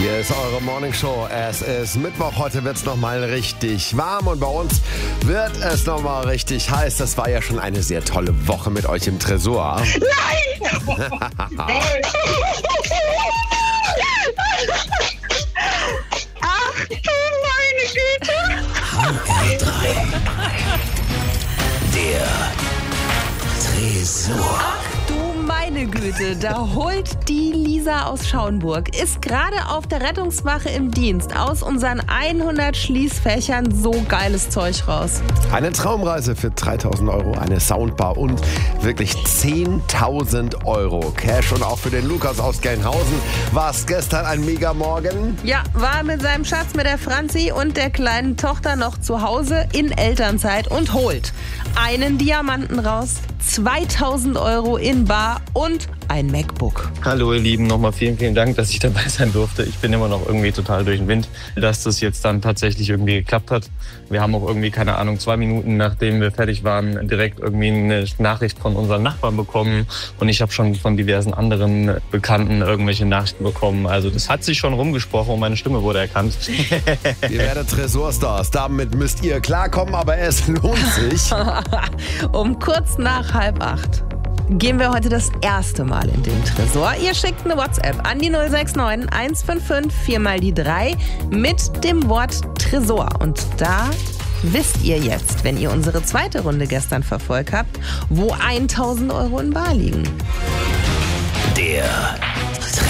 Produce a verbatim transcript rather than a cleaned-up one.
Hier ist eure Morningshow. Es ist Mittwoch, heute wird es nochmal richtig warm und bei uns wird es nochmal richtig heiß. Das war ja schon eine sehr tolle Woche mit euch im Tresor. Nein! Ach du meine Güte! H R drei. Der Tresor. Meine Güte, da holt die Lisa aus Schauenburg, ist gerade auf der Rettungswache im Dienst, aus unseren hundert Schließfächern so geiles Zeug raus. Eine Traumreise für dreitausend Euro, eine Soundbar und wirklich zehntausend Euro Cash. Und auch für den Lukas aus Gelnhausen war es gestern ein Megamorgen. Ja, war mit seinem Schatz, mit der Franzi und der kleinen Tochter noch zu Hause in Elternzeit und holt einen Diamanten raus, zweitausend Euro in Bar und ein MacBook. Hallo ihr Lieben, nochmal vielen, vielen Dank, dass ich dabei sein durfte. Ich bin immer noch irgendwie total durch den Wind, dass das jetzt dann tatsächlich irgendwie geklappt hat. Wir haben auch irgendwie, keine Ahnung, zwei Minuten nachdem wir fertig waren, direkt irgendwie eine Nachricht von unseren Nachbarn bekommen. Und ich habe schon von diversen anderen Bekannten irgendwelche Nachrichten bekommen. Also das hat sich schon rumgesprochen und meine Stimme wurde erkannt. Ihr werdet Tresorstars, damit müsst ihr klarkommen, aber es lohnt sich. Um kurz nach halb acht gehen wir heute das erste Mal in den Tresor. Ihr schickt eine WhatsApp an die null sechs neun eins fünf fünf vier mal die drei mit dem Wort Tresor. Und da wisst ihr jetzt, wenn ihr unsere zweite Runde gestern verfolgt habt, wo tausend Euro in Bar liegen. Der